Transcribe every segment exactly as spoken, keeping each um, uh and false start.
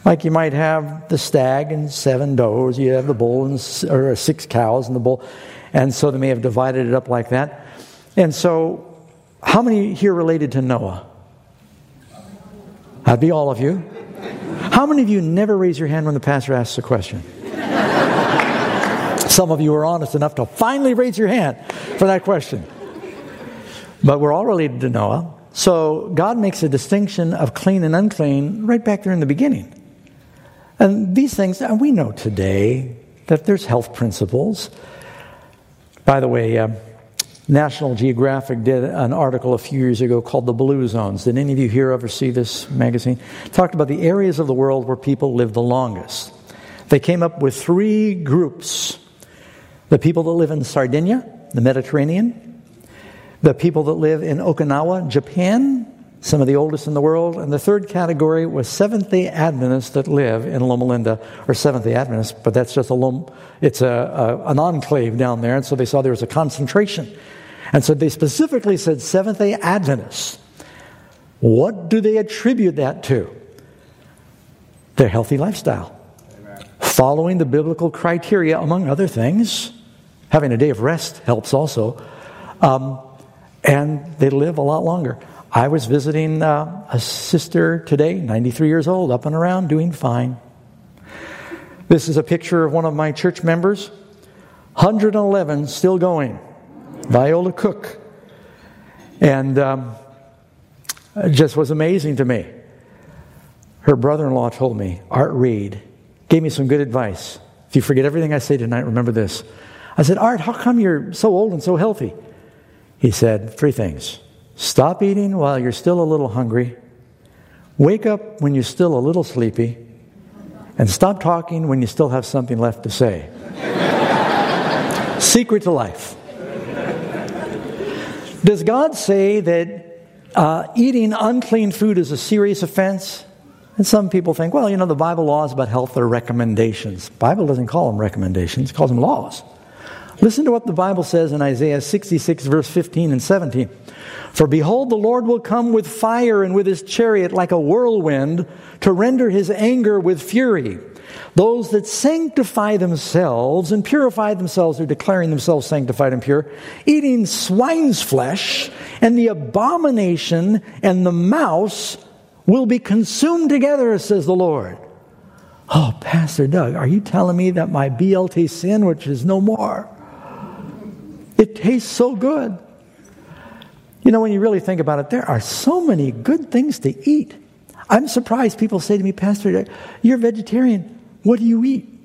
Like you might have the stag and seven does, you have the bull and s- or six cows and the bull, and so they may have divided it up like that. And so, how many here related to Noah? That'd be all of you. How many of you never raise your hand when the pastor asks a question? Some of you are honest enough to finally raise your hand for that question. But we're all related to Noah. So God makes a distinction of clean and unclean right back there in the beginning. And these things, and we know today that there's health principles. By the way, uh, National Geographic did an article a few years ago called The Blue Zones. Did any of you hear of or see this magazine? It talked about the areas of the world where people live the longest. They came up with three groups. The people that live in Sardinia, the Mediterranean. The people that live in Okinawa, Japan, some of the oldest in the world. And the third category was Seventh-day Adventists that live in Loma Linda, or Seventh-day Adventists, but that's just a Lom, it's a, a an enclave down there, and so they saw there was a concentration. And so they specifically said Seventh-day Adventists. What do they attribute that to? Their healthy lifestyle. Amen. Following the biblical criteria, among other things. Having a day of rest helps also. Um, and they live a lot longer. I was visiting uh, a sister today, ninety-three years old, up and around, doing fine. This is a picture of one of my church members, one hundred eleven, still going, Viola Cook. And um, it just was amazing to me. Her brother-in-law told me, Art Reed, gave me some good advice. If you forget everything I say tonight, remember this. I said, Art, how come you're so old and so healthy? He said, three things. Stop eating while you're still a little hungry. Wake up when you're still a little sleepy. And stop talking when you still have something left to say. Secret to life. Does God say that uh, eating unclean food is a serious offense? And some people think, well, you know, the Bible laws about health are recommendations. The Bible doesn't call them recommendations, it calls them laws. Listen to what the Bible says in Isaiah sixty-six, verse fifteen and seventeen. For behold, the Lord will come with fire and with his chariot like a whirlwind to render his anger with fury. Those that sanctify themselves and purify themselves are declaring themselves sanctified and pure, eating swine's flesh, and the abomination and the mouse will be consumed together, says the Lord. Oh, Pastor Doug, are you telling me that my B L T sandwich is no more? It tastes so good. You know, when you really think about it, there are so many good things to eat. I'm surprised people say to me, Pastor, you're a vegetarian. What do you eat?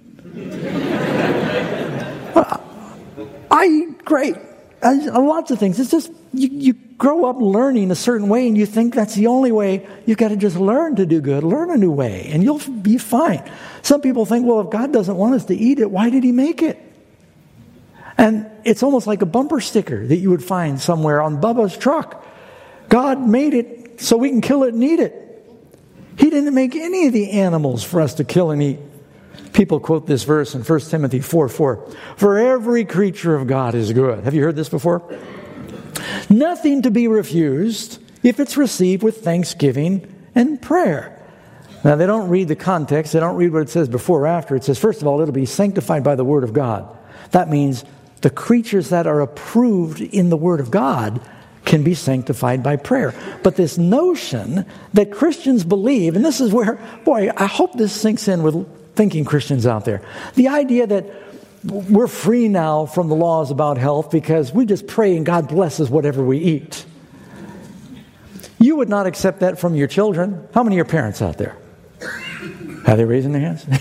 Well, I eat great. I, lots of things. It's just, you, you grow up learning a certain way and you think that's the only way. You've got to just learn to do good. Learn a new way and you'll be fine. Some people think, well, if God doesn't want us to eat it, why did he make it? And it's almost like a bumper sticker that you would find somewhere on Bubba's truck. God made it so we can kill it and eat it. He didn't make any of the animals for us to kill and eat. People quote this verse in First Timothy four four. For every creature of God is good. Have you heard this before? Nothing to be refused if it's received with thanksgiving and prayer. Now, they don't read the context. They don't read what it says before or after. It says, first of all, it'll be sanctified by the Word of God. That means the creatures that are approved in the Word of God can be sanctified by prayer. But this notion that Christians believe, and this is where, boy, I hope this sinks in with thinking Christians out there. The idea that we're free now from the laws about health because we just pray and God blesses whatever we eat. You would not accept that from your children. How many are parents out there? Are they raising their hands?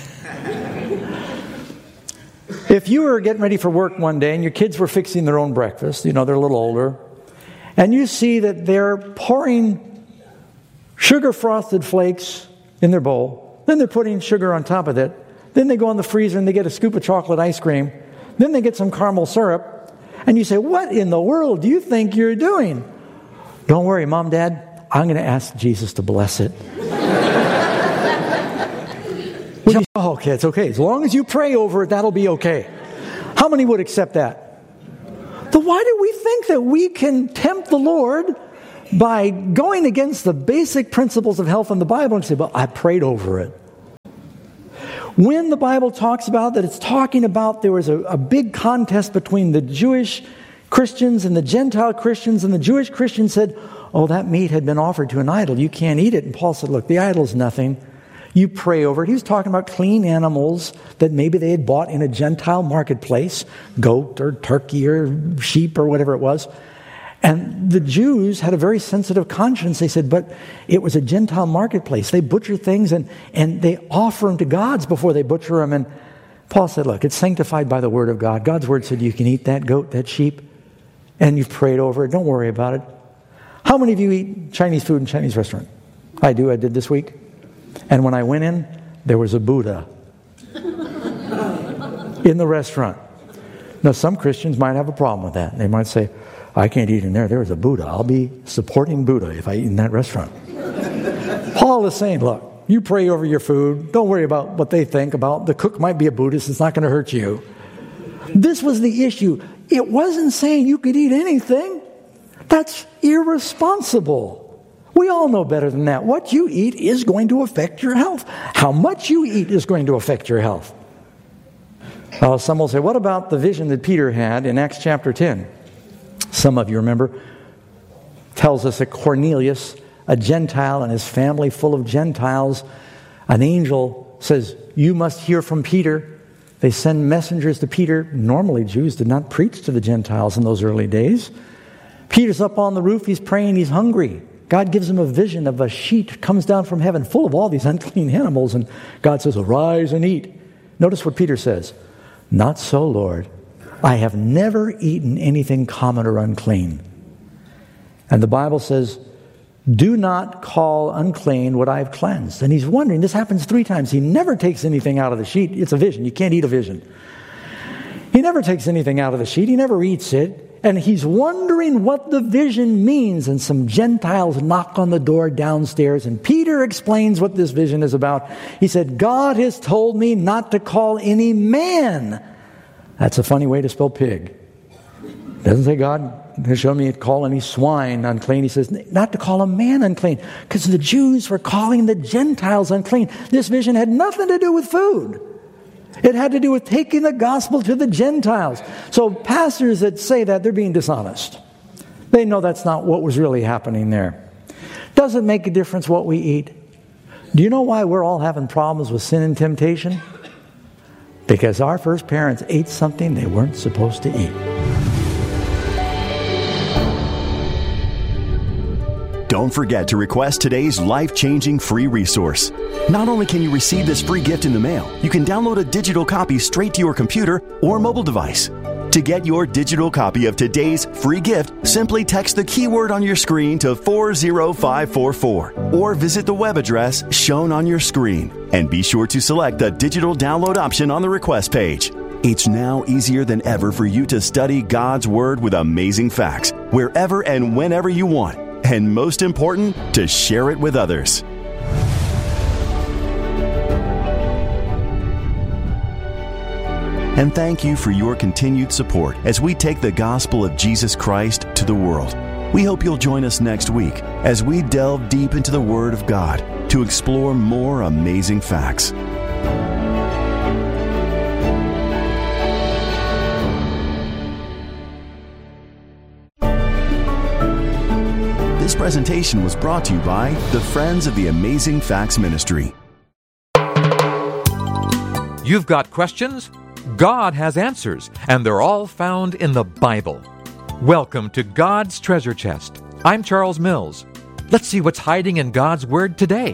If you were getting ready for work one day and your kids were fixing their own breakfast, you know, they're a little older, and you see that they're pouring sugar-frosted flakes in their bowl, then they're putting sugar on top of it, then they go in the freezer and they get a scoop of chocolate ice cream, then they get some caramel syrup, and you say, what in the world do you think you're doing? Don't worry, Mom, Dad, I'm going to ask Jesus to bless it. Oh, okay, it's okay. As long as you pray over it, that'll be okay. How many would accept that? But why do we think that we can tempt the Lord by going against the basic principles of health in the Bible and say, well, I prayed over it. When the Bible talks about that, it's talking about there was a, a big contest between the Jewish Christians and the Gentile Christians, and the Jewish Christians said, oh, that meat had been offered to an idol. You can't eat it. And Paul said, look, the idol's nothing. You pray over it. He was talking about clean animals that maybe they had bought in a Gentile marketplace, goat or turkey or sheep or whatever it was. And the Jews had a very sensitive conscience. They said, but it was a Gentile marketplace. They butcher things and, and they offer them to gods before they butcher them. And Paul said, look, it's sanctified by the word of God. God's word said you can eat that goat, that sheep, and you've prayed over it. Don't worry about it. How many of you eat Chinese food in a Chinese restaurant? I do. I did this week. And when I went in, there was a Buddha in the restaurant. Now, some Christians might have a problem with that. They might say, I can't eat in there. There was a Buddha. I'll be supporting Buddha if I eat in that restaurant. Paul is saying, look, you pray over your food. Don't worry about what they think about. The cook might be a Buddhist. It's not going to hurt you. This was the issue. It wasn't saying you could eat anything. That's irresponsible. We all know better than that. What you eat is going to affect your health. How much you eat is going to affect your health. Uh, some will say, what about the vision that Peter had in Acts chapter ten? Some of you remember, tells us that Cornelius, a Gentile, and his family full of Gentiles, an angel says, you must hear from Peter. They send messengers to Peter. Normally, Jews did not preach to the Gentiles in those early days. Peter's up on the roof. He's praying. He's hungry. God gives him a vision of a sheet comes down from heaven full of all these unclean animals. And God says, arise and eat. Notice what Peter says. Not so, Lord. I have never eaten anything common or unclean. And the Bible says, do not call unclean what I have cleansed. And he's wondering, this happens three times. He never takes anything out of the sheet. It's a vision. You can't eat a vision. He never takes anything out of the sheet. He never eats it. And he's wondering what the vision means. And some Gentiles knock on the door downstairs. And Peter explains what this vision is about. He said, God has told me not to call any man. That's a funny way to spell pig. Doesn't say God has shown me to call any swine unclean. He says not to call a man unclean. Because the Jews were calling the Gentiles unclean. This vision had nothing to do with food. It had to do with taking the gospel to the Gentiles. So pastors that say that, they're being dishonest. They know that's not what was really happening there. Does it make a difference what we eat? Do you know why we're all having problems with sin and temptation? Because our first parents ate something they weren't supposed to eat. Don't forget to request today's life-changing free resource. Not only can you receive this free gift in the mail, you can download a digital copy straight to your computer or mobile device. To get your digital copy of today's free gift, simply text the keyword on your screen to four zero five four four or visit the web address shown on your screen. And be sure to select the digital download option on the request page. It's now easier than ever for you to study God's Word with amazing facts, wherever and whenever you want. And most important, to share it with others. And thank you for your continued support as we take the gospel of Jesus Christ to the world. We hope you'll join us next week as we delve deep into the Word of God to explore more amazing facts. This presentation was brought to you by the Friends of the Amazing Facts Ministry. You've got questions? God has answers, and they're all found in the Bible. Welcome to God's Treasure Chest. I'm Charles Mills. Let's see what's hiding in God's Word today.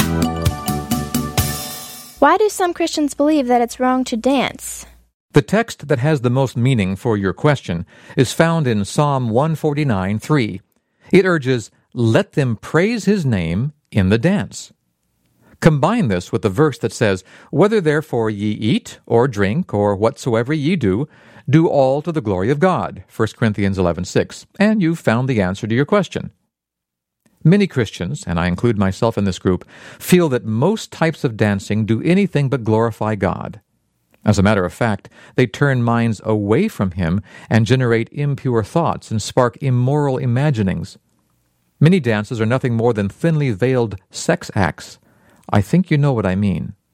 Why do some Christians believe that it's wrong to dance? The text that has the most meaning for your question is found in Psalm one forty-nine, three. It urges, let them praise his name in the dance. Combine this with the verse that says, whether therefore ye eat or drink or whatsoever ye do, do all to the glory of God, First Corinthians eleven six, and you've found the answer to your question. Many Christians, and I include myself in this group, feel that most types of dancing do anything but glorify God. As a matter of fact, they turn minds away from Him and generate impure thoughts and spark immoral imaginings. Many dances are nothing more than thinly veiled sex acts. I think you know what I mean.